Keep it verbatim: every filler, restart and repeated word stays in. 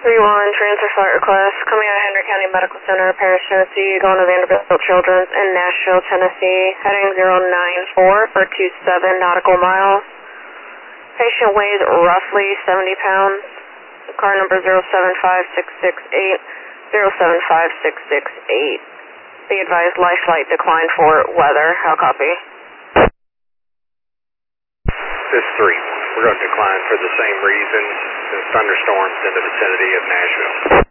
three one, transfer flight request, coming out of Henry County Medical Center, Paris, Tennessee, going to Vanderbilt Children's in Nashville, Tennessee, heading zero nine four for two seven nautical miles. Patient weighs roughly seventy pounds. Car number zero seven five six six eight, zero seven five six six eight. Be advised, life flight declined for weather. How copy? This is three. We're going to decline for the same reason, the thunderstorms in the vicinity of Nashville.